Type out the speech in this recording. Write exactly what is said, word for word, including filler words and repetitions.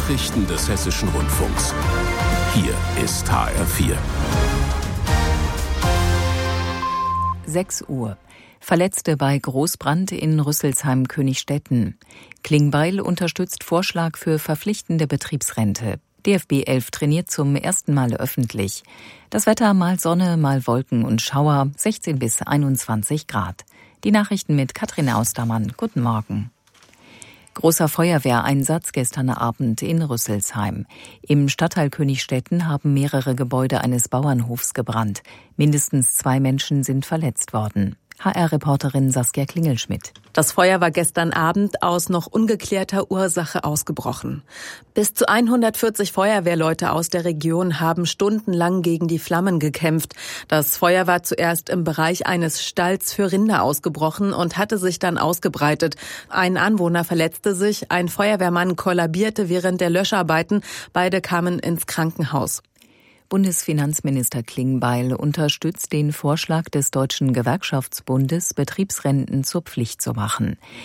Nachrichten des Hessischen Rundfunks. Hier ist H R vier. sechs Uhr. Verletzte bei Großbrand in Rüsselsheim-Königsstetten. Klingbeil unterstützt Vorschlag für verpflichtende Betriebsrente. D F B elf trainiert zum ersten Mal öffentlich. Das Wetter mal Sonne, mal Wolken und Schauer, sechzehn bis einundzwanzig Grad. Die Nachrichten mit Katrin Austermann. Guten Morgen. Großer Feuerwehreinsatz gestern Abend in Rüsselsheim. Im Stadtteil Königsstetten haben mehrere Gebäude eines Bauernhofs gebrannt. Mindestens zwei Menschen sind verletzt worden. H R-Reporterin Saskia Klingelschmidt. Das Feuer war gestern Abend aus noch ungeklärter Ursache ausgebrochen. Bis zu hundertvierzig Feuerwehrleute aus der Region haben stundenlang gegen die Flammen gekämpft. Das Feuer war zuerst im Bereich eines Stalls für Rinder ausgebrochen und hatte sich dann ausgebreitet. Ein Anwohner verletzte sich, ein Feuerwehrmann kollabierte während der Löscharbeiten. Beide kamen ins Krankenhaus. Bundesfinanzminister Klingbeil unterstützt den Vorschlag des Deutschen Gewerkschaftsbundes, Betriebsrenten zur Pflicht zu machen.